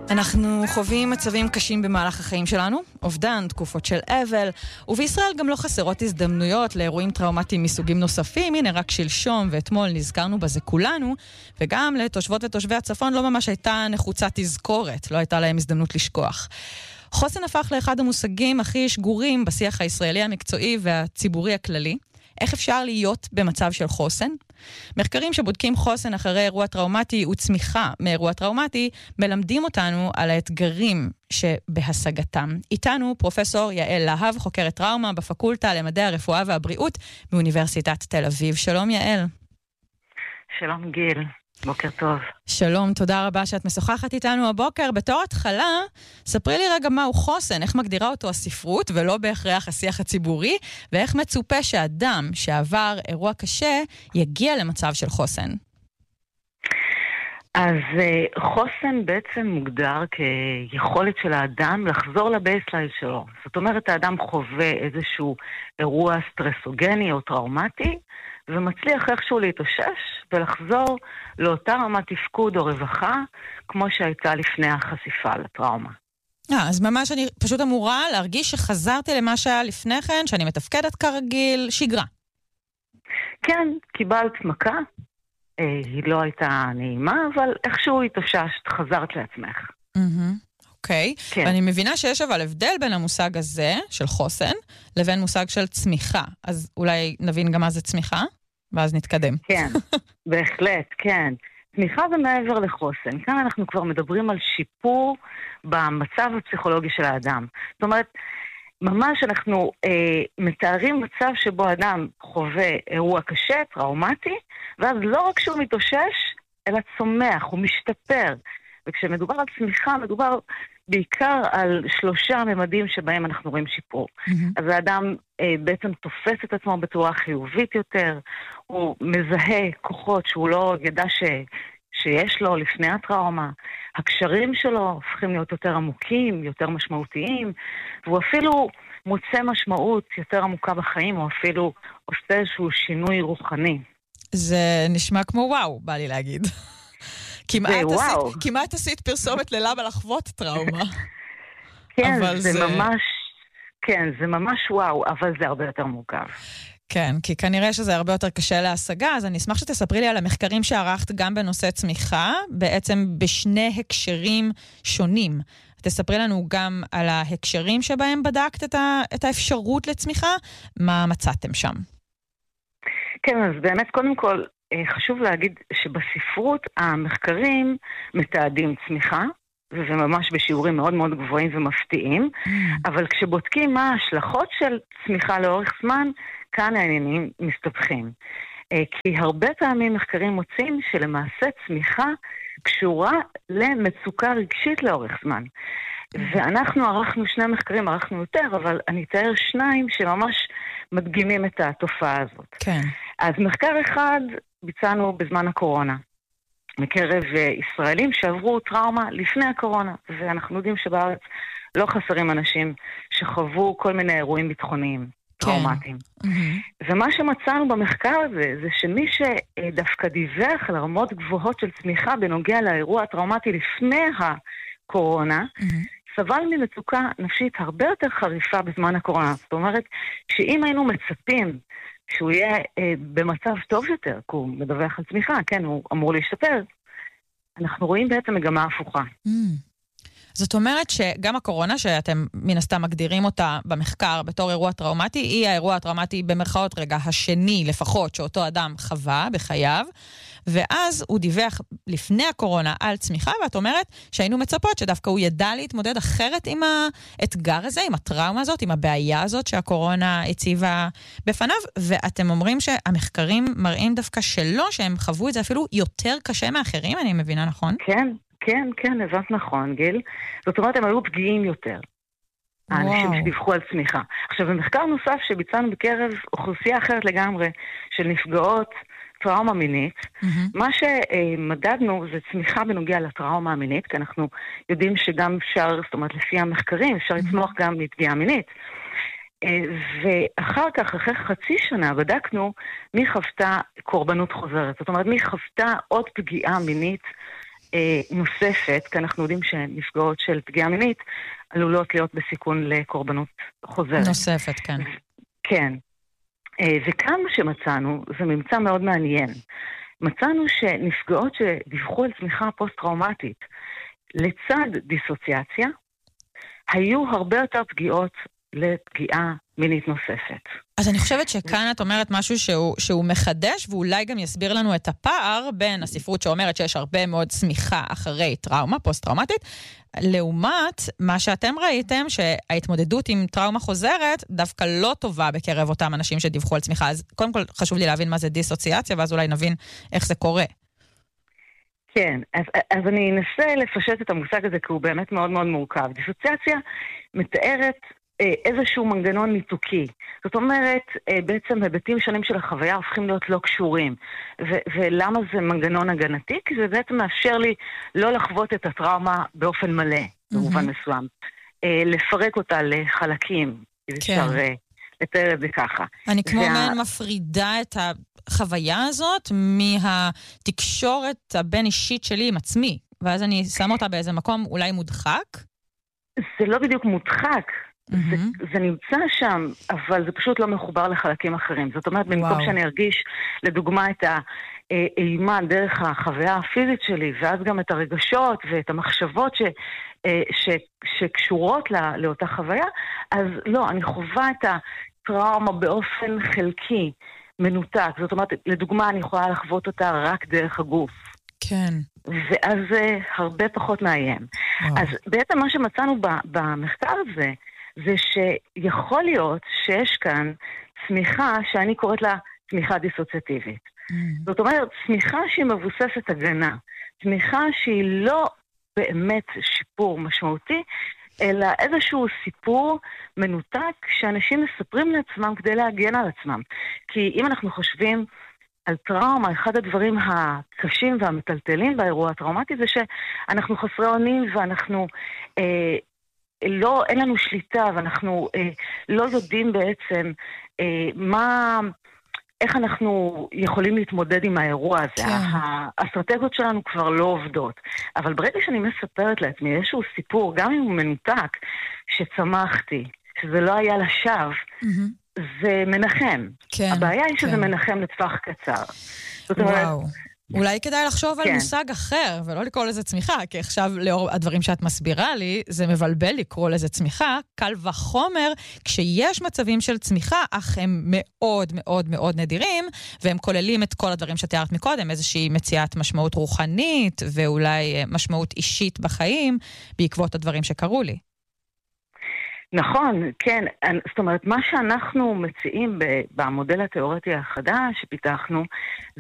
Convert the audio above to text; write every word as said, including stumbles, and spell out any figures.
אנחנו חווים מצבים קשים במהלך החיים שלנו, אובדן, תקופות של אבל, ובישראל גם לא חסרות הזדמנויות לאירועים טראומטיים מסוגים נוספים. הנה רק שלשום ואתמול נזכרנו בזה כולנו, וגם לתושבות ותושבי הצפון לא ממש הייתה נחוצה תזכורת, לא הייתה להם הזדמנות לשכוח. חוסן הפך לאחד המושגים הכי שגורים בשיח הישראלי המקצועי והציבורי הכללי. איך אפשר להיות במצב של חוסן? מחקרים שבודקים חוסן אחרי אירוע טראומטי וצמיחה מאירוע טראומטי מלמדים אותנו על האתגרים שבהשגתם. איתנו פרופסור יעל להב, חוקרת טראומה בפקולטה למדעי הרפואה והבריאות באוניברסיטת תל אביב. שלום יעל. שלום גיל. בוקר טוב. שלום, תודה רבה שאת משוחחת איתנו הבוקר. בתור התחלה, ספרי לי רגע מהו חוסן, איך מגדירה אותו הספרות ולא בהכרח השיח הציבורי, ואיך מצופה שאדם שעבר אירוע קשה יגיע למצב של חוסן. אז חוסן בעצם מוגדר כיכולת של האדם לחזור לבייסליין שלו. זאת אומרת, האדם חווה איזשהו אירוע סטרסוגני או טראומטי, ומצליח איכשהו להתאושש ולחזור לאותה רמת תפקוד או רווחה כמו שהייתה לפני החשיפה לטראומה. אה, אז ממש אני פשוט אמורה להרגיש שחזרתי למה שהיה לפני כן, שאני מתפקדת כרגיל, שגרה. כן, קיבלת מכה, אה, היא לא הייתה נעימה, אבל איכשהו התאוששת, חזרת לעצמך. אוקיי, okay. ואני מבינה שיש אבל הבדל בין המושג הזה של חוסן לבין מושג של צמיחה. אז אולי נבין גם מה זה צמיחה, ואז נתקדם. כן, בהחלט, כן. צמיחה זה מעבר לחוסן. כאן אנחנו כבר מדברים על שיפור במצב הפסיכולוגי של האדם. זאת אומרת, ממש אנחנו אה, מתארים מצב שבו אדם חווה אירוע קשה, טראומטי, ואז לא רק שהוא מתאושש, אלא צומח, הוא משתפר. וכשמדובר על צמיחה, מדובר בעיקר על שלושה ממדים שבהם אנחנו רואים שיפור. Mm-hmm. אז האדם אה, בעצם תופס את עצמו בצורה חיובית יותר, הוא מזהה כוחות שהוא לא ידע ש, שיש לו לפני הטראומה, הקשרים שלו הופכים להיות יותר עמוקים, יותר משמעותיים, והוא אפילו מוצא משמעות יותר עמוקה בחיים, או אפילו עושה איזשהו שינוי רוחני. זה נשמע כמו וואו, בא לי להגיד. כמעט עשית, כמעט עשית פרסומת ללמה לחוות טראומה. כן, זה, זה ממש, כן, זה ממש וואו, אבל זה הרבה יותר מורכב. כן, כי כנראה שזה הרבה יותר קשה להשגה, אז אני אשמח שתספרי לי על המחקרים שערכת גם בנושא צמיחה, בעצם בשני הקשרים שונים. תספרי לנו גם על ההקשרים שבהם בדקת את, ה, את האפשרות לצמיחה, מה מצאתם שם? כן, אז באמת קודם כל, חשוב להגיד שבספרות המחקרים מתעדים צמיחה, וזה ממש בשיעורים מאוד מאוד גבוהים ומפתיעים, mm. אבל כשבודקים מה ההשלכות של צמיחה לאורך זמן, כאן העניינים מסתבכים. כי הרבה פעמים מחקרים מוצאים שלמעשה צמיחה קשורה למצוקה רגשית לאורך זמן. Mm. ואנחנו ערכנו שני מחקרים, ערכנו יותר, אבל אני אתאר שניים שממש מדגימים את התופעה הזאת. כן. אז מחקר אחד ביצענו בזמן הקורונה, מקרב ישראלים שעברו טראומה לפני הקורונה, ואנחנו יודעים שבארץ לא חסרים אנשים שחוו כל מיני אירועים ביטחוניים, טראומטיים. כן. Mm-hmm. ומה שמצאנו במחקר הזה, זה שמי שדווקא דיווח על רמות גבוהות של צמיחה בנוגע לאירוע הטראומטי לפני הקורונה, mm-hmm. סבל ממצוקה נפשית הרבה יותר חריפה בזמן הקורונה. זאת אומרת, שאם היינו מצפים שהוא יהיה אה, במצב טוב יותר, כי הוא מדווח על צמיחה, כן, הוא אמור להשתפר, אנחנו רואים בעצם מגמה הפוכה. Mm. זאת אומרת שגם הקורונה, שאתם מן הסתם מגדירים אותה במחקר בתור אירוע טראומטי, היא האירוע הטראומטי במרכאות רגע השני לפחות שאותו אדם חווה בחייו, ואז הוא דיווח לפני הקורונה על צמיחה, ואת אומרת שהיינו מצפות שדווקא הוא ידע להתמודד אחרת עם האתגר הזה, עם הטראומה הזאת, עם הבעיה הזאת שהקורונה הציבה בפניו, ואתם אומרים שהמחקרים מראים דווקא שלא, שהם חוו את זה אפילו יותר קשה מאחרים, אני מבינה נכון? כן, כן, כן, הבנת נכון, גיל. זאת אומרת, הם היו פגיעים יותר. האנשים שדיווחו על צמיחה. עכשיו, במחקר נוסף שביצענו בקרב אוכלוסייה אחרת לגמרי, של נפגעות טראומה מינית, mm-hmm. מה שמדדנו זה צמיחה בנוגע לטראומה המינית, כי אנחנו יודעים שגם אפשר, זאת אומרת, לפי המחקרים, אפשר mm-hmm. לצמוח גם מפגיעה מינית. ואחר כך, אחרי חצי שנה, בדקנו מי חוותה קורבנות חוזרת. זאת אומרת, מי חוותה עוד פגיעה מינית אה, נוספת, כי אנחנו יודעים שנפגעות של פגיעה מינית עלולות להיות בסיכון לקורבנות חוזרת. נוספת, כן. כן. אה, וכאן מה שמצאנו, זה ממצא מאוד מעניין. מצאנו שנפגעות שדיווחו על צמיחה פוסט-טראומטית לצד דיסוציאציה, היו הרבה יותר פגיעות לפגיעה מינית נוספת. אז אני חושבת שכאן את אומרת משהו שהוא, שהוא מחדש, ואולי גם יסביר לנו את הפער בין הספרות שאומרת שיש הרבה מאוד צמיחה אחרי טראומה, פוסט-טראומטית, לעומת מה שאתם ראיתם, שההתמודדות עם טראומה חוזרת דווקא לא טובה בקרב אותם אנשים שדיווחו על צמיחה. אז קודם כל חשוב לי להבין מה זה דיסוציאציה, ואז אולי נבין איך זה קורה. כן, אז, אז אני אנסה לפשט את המושג הזה, כי הוא באמת מאוד מאוד מורכב. דיסוציאציה מתארת אה, איזשהו מנגנון ניתוקי. זאת אומרת, אה, בעצם היבטים שונים של החוויה הופכים להיות לא קשורים. ו- ולמה זה מנגנון הגנתי? כי זה בעצם מאפשר לי לא לחוות את הטראומה באופן מלא, במובן mm-hmm. מסוים. אה, לפרק אותה לחלקים. כן. אפשר אה, לתאר את זה ככה. אני כמו וה... מעין מפרידה את ה... החוויה הזאת מהתקשורת הבין אישית שלי עם עצמי, ואז אני שם אותה באיזה מקום אולי מודחק? זה לא בדיוק מודחק, mm-hmm. זה, זה נמצא שם, אבל זה פשוט לא מחובר לחלקים אחרים. זאת אומרת, במקום שאני ארגיש, לדוגמה, את האימה דרך החוויה הפיזית שלי, ואז גם את הרגשות ואת המחשבות ש, ש, שקשורות לא, לאותה חוויה, אז לא, אני חווה את הטראומה באופן חלקי, מנותק. זאת אומרת, לדוגמה, אני יכולה לחוות אותה רק דרך הגוף. כן. ואז זה הרבה פחות מאיים. וואו. אז בעצם מה שמצאנו במחקר הזה, זה שיכול להיות שיש כאן צמיחה שאני קוראת לה צמיחה דיסוציאטיבית. Mm. זאת אומרת, צמיחה שהיא מבוססת הגנה. צמיחה שהיא לא באמת שיפור משמעותי, אלא איזשהו סיפור מנותק שאנשים מספרים לעצמם כדי להגן על עצמם. כי אם אנחנו חושבים על טראומה, אחד הדברים הקשים והמטלטלים באירוע הטראומטי זה שאנחנו חסרי אונים ואנחנו אה, לא, אין לנו שליטה ואנחנו אה, לא יודעים בעצם אה, מה... איך אנחנו יכולים להתמודד עם האירוע הזה. כן. האסטרטגיות שלנו כבר לא עובדות. אבל ברגע שאני מספרת לעצמי איזשהו סיפור, גם אם הוא מנותק, שצמחתי, שזה לא היה לשווא, mm-hmm. זה מנחם. כן, הבעיה היא שזה כן. מנחם לטווח קצר. זאת אומרת... וואו. אולי כדאי לחשוב כן. על מושג אחר, ולא לקרוא לזה צמיחה, כי עכשיו, לאור הדברים שאת מסבירה לי, זה מבלבל לקרוא לזה צמיחה, קל וחומר, כשיש מצבים של צמיחה, אך הם מאוד מאוד מאוד נדירים, והם כוללים את כל הדברים שתיארת מקודם, איזושהי מציאת משמעות רוחנית, ואולי משמעות אישית בחיים, בעקבות הדברים שקרו לי. נכון, כן. זאת אומרת, מה שאנחנו מציעים במודל התיאורטי החדש שפיתחנו,